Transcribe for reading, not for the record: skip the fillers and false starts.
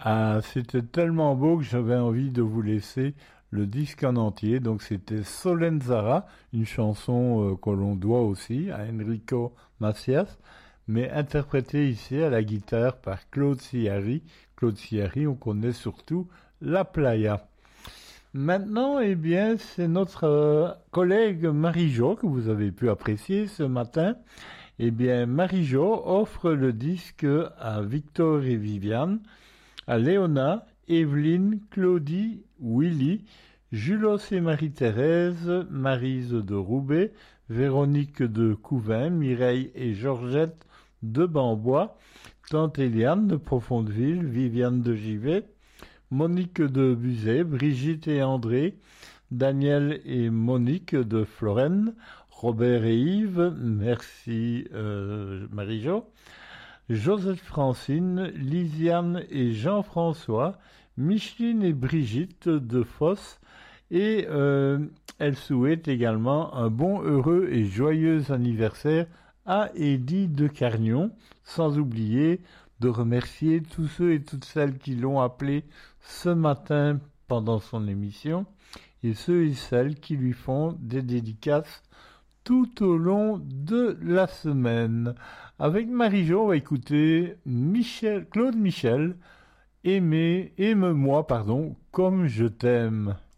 Ah, c'était tellement beau que j'avais envie de vous laisser le disque en entier. Donc c'était Solenzara, une chanson que l'on doit aussi à Enrico Macias, mais interprétée ici à la guitare par Claude Ciari. Claude Ciari, on connaît surtout La Playa. Maintenant, eh bien, c'est notre collègue Marie-Jo que vous avez pu apprécier ce matin. Eh bien, Marie-Jo offre le disque à Victor et Viviane, à Léona, Evelyne, Claudie, Willy, Julos et Marie-Thérèse, Maryse de Roubaix, Véronique de Couvin, Mireille et Georgette de Bambois, Tante Eliane de Profondeville, Viviane de Givet, Monique de Buzet, Brigitte et André, Daniel et Monique de Florenne, Robert et Yves, merci Marie-Jo, Joseph Francine, Lisiane et Jean-François, Micheline et Brigitte de Fosse, et elle souhaite également un bon, heureux et joyeux anniversaire à Eddie de Carnion, sans oublier de remercier tous ceux et toutes celles qui l'ont appelé ce matin pendant son émission, et ceux et celles qui lui font des dédicaces tout au long de la semaine. Avec Marie-Jo, on va écouter Claude Michel, aime-moi, comme je t'aime.